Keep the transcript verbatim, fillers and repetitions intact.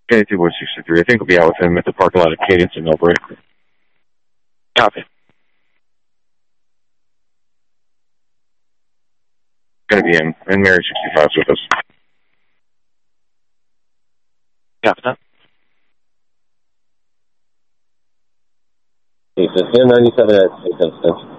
K two one sixty-three. I think we'll be out with him at the parking lot of Cadence and Millbrae. Copy. Going to be in. And Mary sixty-five is with us. Copy that. Okay, so ten ninety-seven at six.